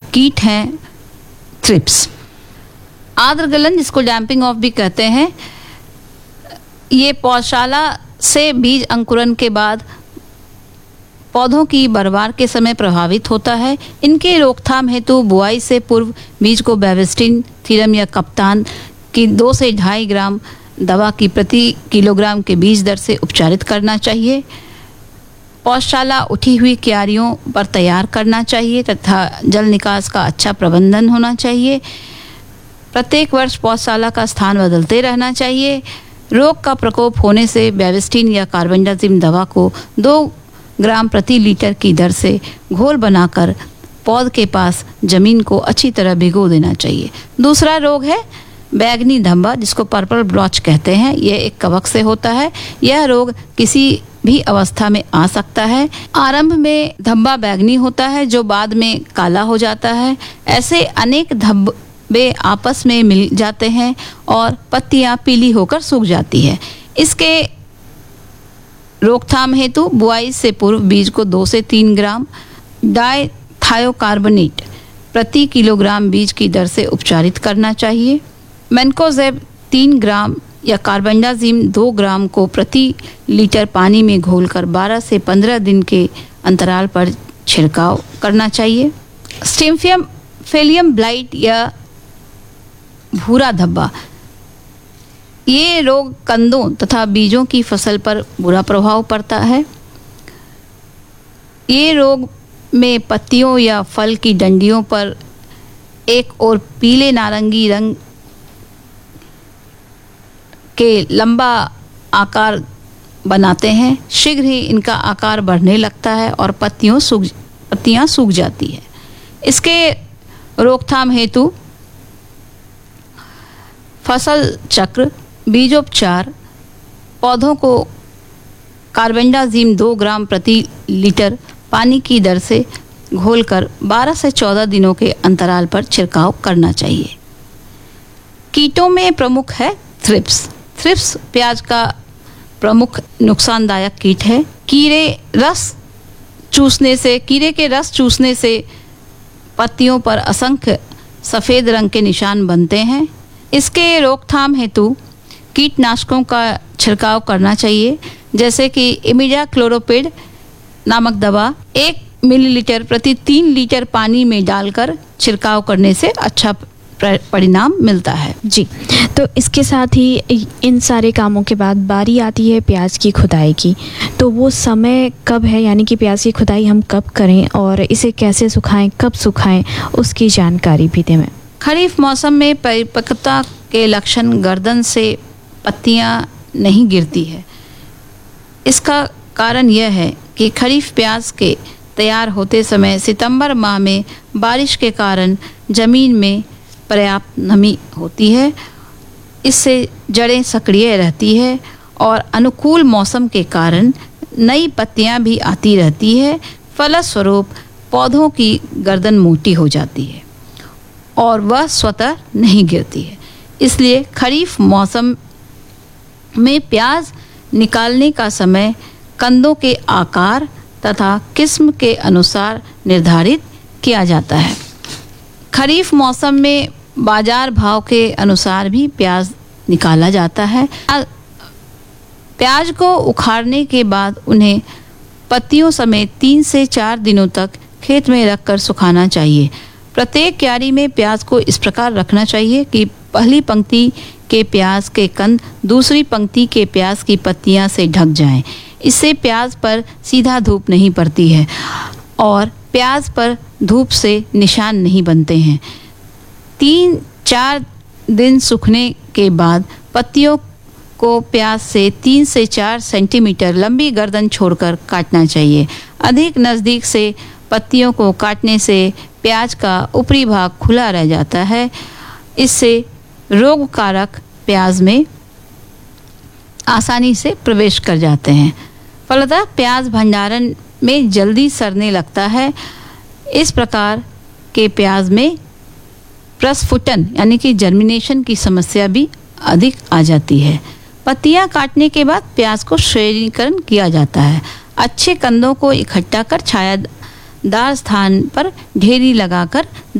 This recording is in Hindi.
कीट हैं थ्रिप्स। आद्रगलन, जिसको डैम्पिंग ऑफ भी कहते हैं, ये पौधशाला से बीज अंकुरण के बाद पौधों की बरबार के समय प्रभावित होता है। इनके रोकथाम हेतु बुआई से पूर्व बीज को बेविस्टिन, थीरम या कप्तान की 2 से 2.5 ग्राम दवा की प्रति किलोग्राम के बीज दर से उपचारित करना चाहिए। पौधशाला उठी हुई क्यारियों पर तैयार करना चाहिए तथा जल निकास का अच्छा प्रबंधन होना चाहिए। प्रत्येक वर्ष पौधशाला का स्थान बदलते रहना चाहिए। रोग का प्रकोप होने से बेविस्टिन या कार्बेंडाजिम दवा को 2 ग्राम प्रति लीटर की दर से घोल बनाकर पौध के पास जमीन को अच्छी तरह भिगो देना चाहिए। दूसरा रोग है बैंगनी धब्बा, जिसको पर्पल ब्लॉच कहते हैं। यह एक कवक से होता है। यह रोग किसी भी अवस्था में आ सकता है। आरंभ में धब्बा बैंगनी होता है जो बाद में काला हो जाता है। ऐसे अनेक धब्बे आपस में मिल जाते हैं और पत्तियां पीली होकर सूख जाती है। इसके रोकथाम हेतु बुआई से पूर्व बीज को 2 से 3 ग्राम डाइथायोकार्बोनेट प्रति किलोग्राम बीज की दर से उपचारित करना चाहिए। मैनकोजेब 3 ग्राम या कार्बेंडाजिम 2 ग्राम को प्रति लीटर पानी में घोलकर 12 से 15 दिन के अंतराल पर छिड़काव करना चाहिए। स्टिम्फियम ब्लाइट या भूरा धब्बा, ये रोग कंदों तथा बीजों की फसल पर बुरा प्रभाव पड़ता है। ये रोग में पत्तियों या फल की डंडियों पर एक और पीले नारंगी रंग के लंबा आकार बनाते हैं। शीघ्र ही इनका आकार बढ़ने लगता है और पत्तियां सूख जाती है। इसके रोकथाम हेतु फसल चक्र, बीजोपचार, पौधों को कार्बेंडाजिम 2 ग्राम प्रति लीटर पानी की दर से घोलकर 12 से 14 दिनों के अंतराल पर छिड़काव करना चाहिए। कीटों में प्रमुख है थ्रिप्स। थ्रिप्स प्याज का प्रमुख नुकसानदायक कीट है। कीड़े के रस चूसने से पत्तियों पर असंख्य सफ़ेद रंग के निशान बनते हैं। इसके रोकथाम हेतु कीटनाशकों का छिड़काव करना चाहिए, जैसे कि इमिडाक्लोप्रिड नामक दवा 1 मिलीलीटर प्रति 3 लीटर पानी में डालकर छिड़काव करने से अच्छा परिणाम मिलता है। जी, तो इसके साथ ही इन सारे कामों के बाद बारी आती है प्याज की खुदाई की। तो वो समय कब है, यानी कि प्याज की खुदाई हम कब करें और इसे कैसे सुखाएं, कब सुखाएं, उसकी जानकारी भी दें। खरीफ मौसम में परिपक्वता के लक्षण गर्दन से पत्तियां नहीं गिरती है। इसका कारण यह है कि खरीफ प्याज के तैयार होते समय सितंबर माह में बारिश के कारण जमीन में पर्याप्त नमी होती है। इससे जड़ें सक्रिय रहती है और अनुकूल मौसम के कारण नई पत्तियां भी आती रहती है। फलस्वरूप पौधों की गर्दन मोटी हो जाती है और वह स्वतः नहीं गिरती है। इसलिए खरीफ मौसम में प्याज निकालने का समय कंदों के आकार तथा किस्म के अनुसार निर्धारित किया जाता है। खरीफ मौसम में बाजार भाव के अनुसार भी प्याज निकाला जाता है। प्याज को उखाड़ने के बाद उन्हें पत्तियों समेत 3 से 4 दिनों तक खेत में रखकर सुखाना चाहिए। प्रत्येक क्यारी में प्याज को इस प्रकार रखना चाहिए कि पहली पंक्ति के प्याज के कंद दूसरी पंक्ति के प्याज की पत्तियां से ढक जाएं। इससे प्याज पर सीधा धूप नहीं पड़ती है और प्याज पर धूप से निशान नहीं बनते हैं। 3-4 दिन सूखने के बाद पत्तियों को प्याज से 3 से 4 सेंटीमीटर लंबी गर्दन छोड़कर काटना चाहिए। अधिक नज़दीक से पत्तियों को काटने से प्याज का ऊपरी भाग खुला रह जाता है। इससे रोग कारक प्याज में आसानी से प्रवेश कर जाते हैं। फलतः प्याज भंडारण में जल्दी सड़ने लगता है। इस प्रकार के प्याज में प्रस्फुटन यानी कि जर्मिनेशन की समस्या भी अधिक आ जाती है। पत्तियां काटने के बाद प्याज को श्रेणीकरण किया जाता है। अच्छे कंदों को इकट्ठा कर छायादार स्थान पर ढेरी लगाकर